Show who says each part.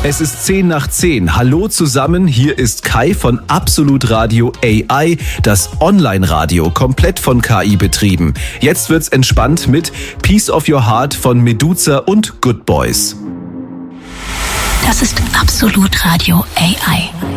Speaker 1: Es ist 10 nach 10. Hallo zusammen, hier ist Kai von Absolut Radio AI, das Online-Radio, komplett von KI betrieben. Jetzt wird's entspannt mit Piece of Your Heart von Meduza und Good Boys.
Speaker 2: Das ist Absolut Radio AI.